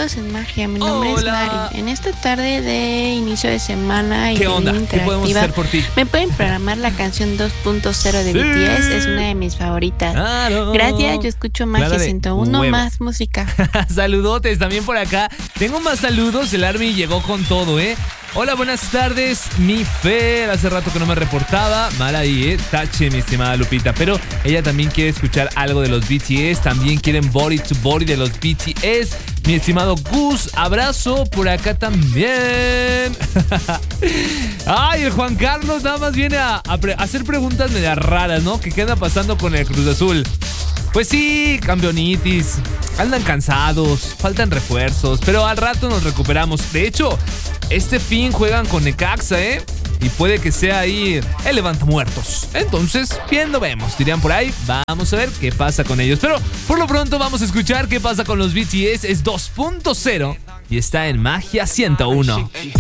todos en Magia. Mi nombre es Mari. En esta tarde de inicio de semana y ¿Qué onda? ¿Qué podemos hacer por ti? ¿Me pueden programar la canción 2.0 de BTS? Es una de mis favoritas. Claro. Gracias, yo escucho Magia 101, más música. Saludotes también por acá. Tengo más saludos, el Army llegó con todo, ¿eh? Hola, buenas tardes, mi Fer. Hace rato que no me reportaba. Mal ahí, tache, mi estimada Lupita. Pero ella también quiere escuchar algo de los BTS. También quieren Body to Body de los BTS. Mi estimado Gus, abrazo por acá también. Ay, el Juan Carlos nada más viene a hacer preguntas medio raras, ¿no? ¿Qué anda pasando con el Cruz Azul? Pues sí, campeonitis. Andan cansados, faltan refuerzos, pero al rato nos recuperamos. De hecho, este fin juegan con Necaxa, ¿eh? Y puede que sea ahí el levantamuertos. Entonces, bien lo vemos, dirían por ahí. Vamos a ver qué pasa con ellos. Pero por lo pronto vamos a escuchar qué pasa con los BTS. Es 2.0 y está en Magia 101.